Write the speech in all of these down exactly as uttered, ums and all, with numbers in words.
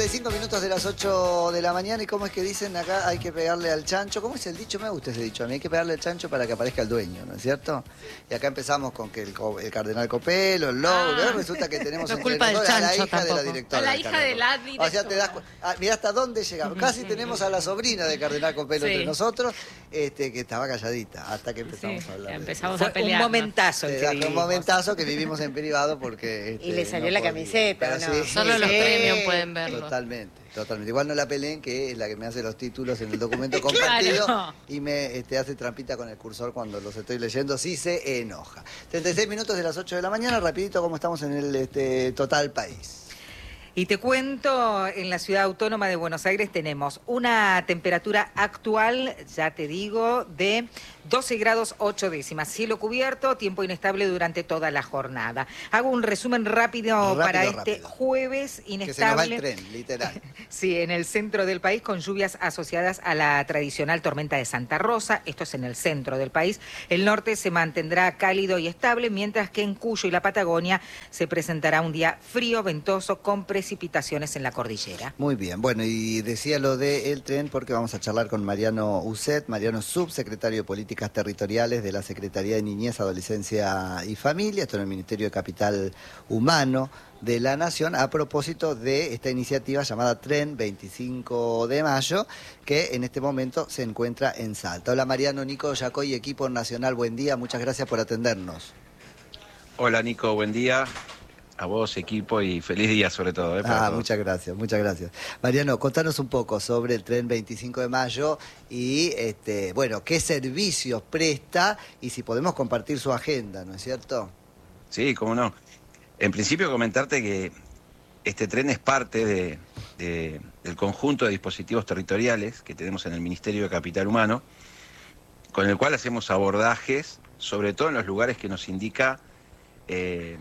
Cinco minutos de las ocho de la mañana. ¿Y cómo es que dicen acá? Hay que pegarle al chancho. ¿Cómo es el dicho? Me gusta ese dicho. A mí hay que pegarle al chancho para que aparezca el dueño, ¿no es cierto? Y acá empezamos con que el, el cardenal Copelo, el lobo. Ah, resulta que tenemos no entre culpa del nosotros a la chancho hija tampoco. de la directora. A la hija de la directora. O sea, te das cu- ah, mirá hasta dónde llegamos. Casi tenemos a la sobrina de cardenal Copelo Sí. entre nosotros, este, que estaba calladita hasta que empezamos Sí, a hablar. empezamos de a pelear. Un momentazo el Te que da un vivimos. momentazo que vivimos en privado porque... Y le este, salió no la podía. camiseta, Pero ¿no? sí. Solo los Sí. premios pueden verlo. Totalmente, totalmente. Igual no la peleen, que es la que me hace los títulos en el documento compartido. Claro. Y me este, hace trampita con el cursor cuando los estoy leyendo, sí se enoja. treinta y seis minutos de las ocho de la mañana, rapidito como estamos en el este, total país. Y te cuento, en la ciudad autónoma de Buenos Aires tenemos una temperatura actual, ya te digo, de doce grados ocho décimas. Cielo cubierto, tiempo inestable durante toda la jornada. Hago un resumen rápido, Rápido, para este rápido. jueves inestable. Que se nos va el tren, literal. Sí, en el centro del país con lluvias asociadas a la tradicional tormenta de Santa Rosa. Esto es en el centro del país. El norte se mantendrá cálido y estable, mientras que en Cuyo y la Patagonia se presentará un día frío, ventoso, con precipitaciones en la cordillera. Muy bien, bueno, y decía lo del tren porque vamos a charlar con Mariano Uset, Mariano subsecretario de Políticas Territoriales de la Secretaría de Niñez, Adolescencia y Familia, esto en el Ministerio de Capital Humano de la Nación, a propósito de esta iniciativa llamada Tren veinticinco de mayo, que en este momento se encuentra en Salta. Hola Mariano, Nico Yacoy, equipo nacional, buen día, muchas gracias por atendernos. Hola Nico, buen día. A vos, equipo, y feliz día sobre todo. ¿eh? Ah, todos. muchas gracias, muchas gracias. Mariano, contanos un poco sobre el tren veinticinco de mayo y, este, bueno, qué servicios presta y si podemos compartir su agenda, ¿no es cierto? Sí, cómo no. En principio comentarte que este tren es parte de, de- del conjunto de dispositivos territoriales que tenemos en el Ministerio de Capital Humano, con el cual hacemos abordajes, sobre todo en los lugares que nos indica eh,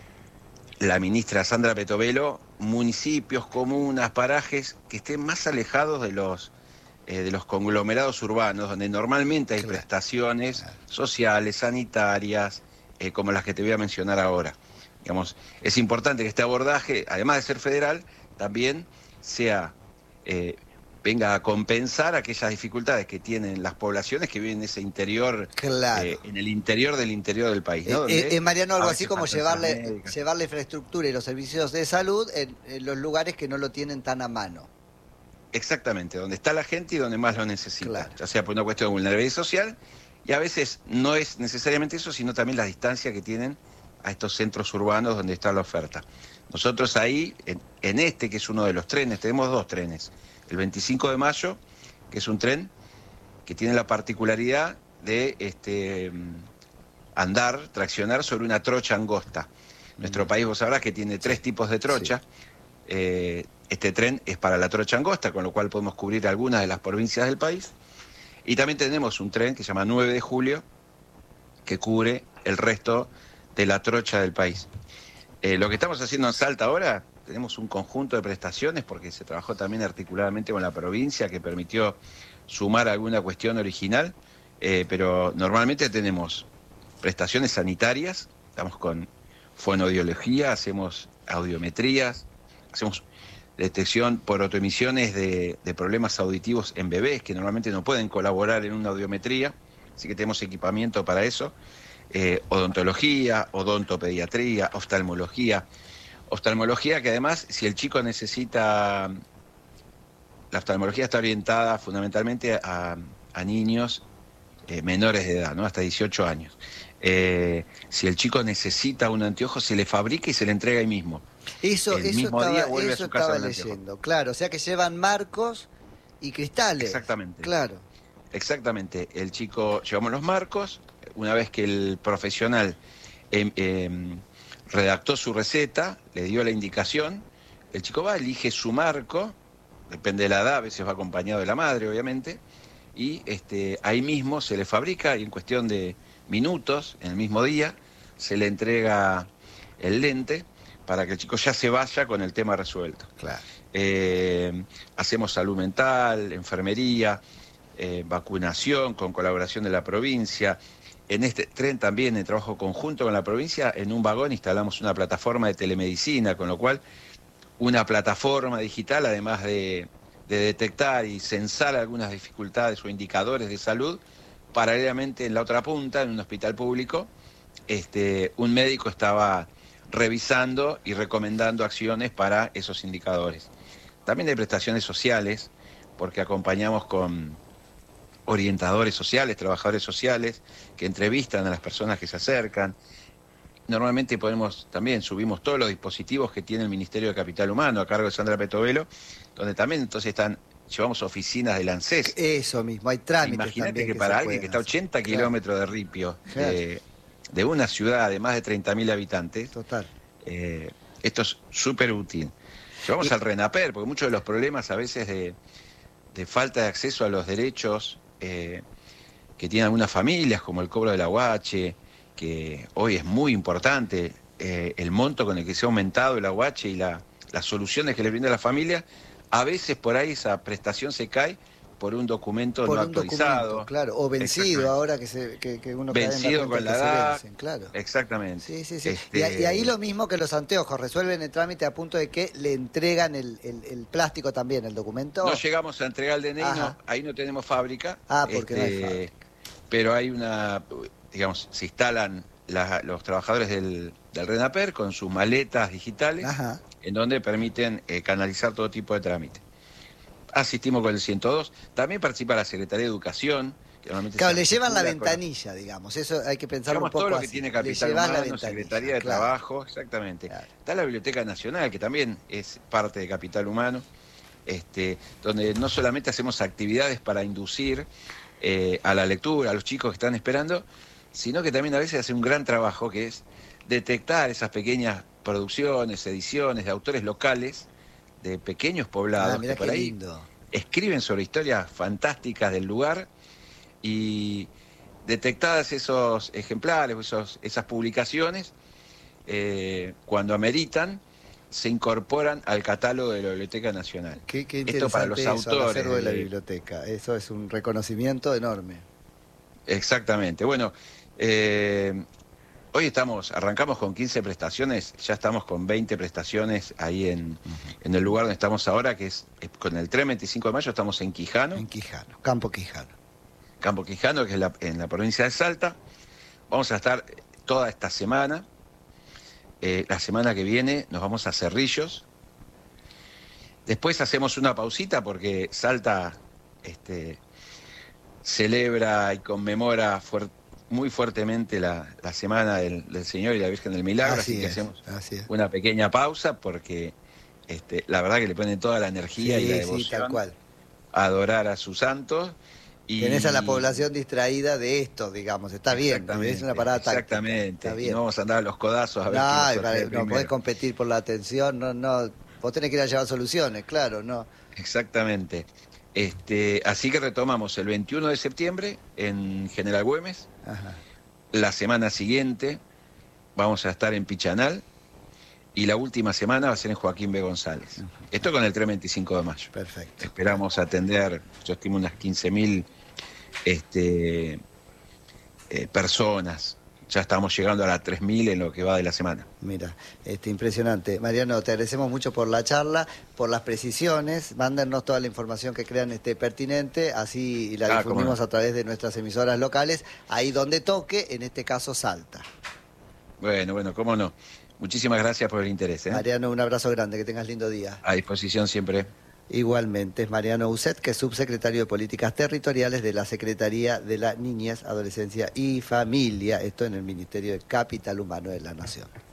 la ministra Sandra Petovelo, municipios, comunas, parajes que estén más alejados de los, eh, de los conglomerados urbanos, donde normalmente hay Claro. prestaciones Claro. sociales, sanitarias, eh, como las que te voy a mencionar ahora. Digamos, es importante que este abordaje, además de ser federal, también sea eh, venga a compensar aquellas dificultades que tienen las poblaciones que viven en ese interior, Claro. eh, en el interior del interior del país, ¿no? Eh, Donde eh, eh, Mariano, algo a así veces como faltan llevarle, esas médicas. llevarle infraestructura y los servicios de salud en, en los lugares que no lo tienen tan a mano. Exactamente, donde está la gente y donde más lo necesita, Claro. ya sea por una cuestión de vulnerabilidad social, y a veces no es necesariamente eso, sino también la distancia que tienen a estos centros urbanos donde está la oferta. Nosotros ahí, en, en este, que es uno de los trenes, tenemos dos trenes. El veinticinco de mayo, que es un tren que tiene la particularidad de este, andar, traccionar sobre una trocha angosta. Nuestro Mm. país, vos sabrás que tiene tres tipos de trocha. Eh, este tren es para la trocha angosta, con lo cual podemos cubrir algunas de las provincias del país. Y también tenemos un tren que se llama nueve de julio, que cubre el resto de la trocha del país. Eh, lo que estamos haciendo en Salta ahora, tenemos un conjunto de prestaciones, porque se trabajó también articuladamente con la provincia, que permitió sumar alguna cuestión original, eh, pero normalmente tenemos prestaciones sanitarias, estamos con fonoaudiología, hacemos audiometrías, hacemos detección por autoemisiones de, de problemas auditivos en bebés que normalmente no pueden colaborar en una audiometría, así que tenemos equipamiento para eso, eh, odontología, odontopediatría, oftalmología, oftalmología que además si el chico necesita, la oftalmología está orientada fundamentalmente a, a niños eh, menores de edad, ¿no? Hasta dieciocho años. Eh, si el chico necesita un anteojo, se le fabrica y se le entrega ahí mismo. Eso, El eso mismo estaba, día vuelve a eso su casa estaba con el anteojo. leyendo, claro, o sea que llevan marcos y cristales. Exactamente. Claro. Exactamente. El chico, llevamos los marcos, una vez que el profesional eh, eh, redactó su receta, le dio la indicación, el chico va, elige su marco, depende de la edad, a veces va acompañado de la madre, obviamente, y este, ahí mismo se le fabrica y en cuestión de minutos, en el mismo día, se le entrega el lente para que el chico ya se vaya con el tema resuelto. Claro. Eh, hacemos salud mental, enfermería, eh, vacunación con colaboración de la provincia. En este tren también, en trabajo conjunto con la provincia, en un vagón instalamos una plataforma de telemedicina, con lo cual una plataforma digital, además de, de detectar y censar algunas dificultades o indicadores de salud. Paralelamente, en la otra punta, en un hospital público, este, un médico estaba revisando y recomendando acciones para esos indicadores. También hay prestaciones sociales, porque acompañamos con orientadores sociales, trabajadores sociales, que entrevistan a las personas que se acercan. Normalmente ponemos, también subimos todos los dispositivos que tiene el Ministerio de Capital Humano, a cargo de Sandra Petovelo, donde también entonces están, llevamos oficinas del ANSES. Eso mismo, hay trámites. Imagínate que, que para se alguien que está a pueden hacer. ochenta Claro. kilómetros de Ripio, Claro. de, de una ciudad de más de treinta mil habitantes, Total. eh, esto es súper útil. Llevamos Y- al RENAPER, porque muchos de los problemas a veces de, de falta de acceso a los derechos eh, que tienen algunas familias, como el cobro del aguache, que hoy es muy importante, eh, el monto con el que se ha aumentado el aguache y la, las soluciones que le brinda a la familia, a veces por ahí esa prestación se cae por un documento Por no un actualizado. documento, claro, o vencido Exactamente. ahora que, se, que, que uno cae en Vencido cuenta con la que se edad. vencen, claro. Exactamente. Sí, sí, sí. Este, Y, a- y ahí lo mismo que los anteojos, resuelven el trámite a punto de que le entregan el, el- el plástico también, el documento. No llegamos a entregar el D N I, no, Ajá. ahí no tenemos fábrica. Ah, porque no hay fábrica. Pero hay una, digamos, se instalan la- los trabajadores del, del RENAPER con sus maletas digitales, Ajá. en donde permiten eh, canalizar todo tipo de trámite. Asistimos con el ciento dos, también participa la Secretaría de Educación. Que normalmente Claro, se le llevan la articula con- ventanilla, digamos, eso hay que pensar un Digamos, poco todo lo que así. tiene Le Capital llevas la Humano, ventanilla, Secretaría de claro. Trabajo, exactamente. Claro. Está la Biblioteca Nacional, que también es parte de Capital Humano, este, donde no solamente hacemos actividades para inducir eh, a la lectura, a los chicos que están esperando, sino que también a veces hace un gran trabajo, que es detectar esas pequeñas producciones, ediciones de autores locales, de pequeños poblados, Ah, mirá que por qué ahí lindo. escriben sobre historias fantásticas del lugar, y detectadas esos ejemplares, esos, esas publicaciones, eh, cuando ameritan, se incorporan al catálogo de la Biblioteca Nacional. Qué, qué Esto para los interesante eso, el autores acervo de la de- biblioteca. Eso es un reconocimiento enorme. Exactamente. Bueno, eh, hoy estamos, arrancamos con quince prestaciones, ya estamos con veinte prestaciones ahí en, en el lugar donde estamos ahora, que es, es con el tren veinticinco de mayo, estamos en Quijano. En Quijano, Campo Quijano. Campo Quijano, que es la- en la provincia de Salta. Vamos a estar toda esta semana. Eh, la semana que viene nos vamos a Cerrillos. Después hacemos una pausita porque Salta este, celebra y conmemora fuer- muy fuertemente la, la Semana del, del Señor y la Virgen del Milagro. Así, Así que es, hacemos así es. una pequeña pausa porque este, la verdad que le ponen toda la energía y la Sí, devoción sí, tal cual. a adorar a sus santos. Y... Tenés a la población distraída de esto, digamos, está bien, Exactamente, es una parada táctica. Exactamente, Está y bien. no vamos a andar a los codazos a ver No, quién y sortea vale, no primero. podés competir por la atención, no, no, vos tenés que ir a llevar soluciones, claro, no. Exactamente. Este, así que retomamos el veintiuno de septiembre en General Güemes. Ajá. La semana siguiente vamos a estar en Pichanal y la última semana va a ser en Joaquín B. González. Ujú. Esto con el tren veinticinco de mayo. Perfecto. Esperamos atender, yo estimo unas quince mil este, eh, personas. Ya estamos llegando a las tres mil en lo que va de la semana. Mira, este, impresionante. Mariano, te agradecemos mucho por la charla, por las precisiones. Mándennos toda la información que crean este, pertinente, así la Ah, difundimos cómo no. a través de nuestras emisoras locales, ahí donde toque, en este caso Salta. Bueno, bueno, cómo no. Muchísimas gracias por el interés. ¿eh? Mariano, un abrazo grande, que tengas lindo día. A disposición siempre. Igualmente, es Mariano Uset, que es subsecretario de Políticas Territoriales de la Secretaría de la Niñez, Adolescencia y Familia, esto en el Ministerio de Capital Humano de la Nación.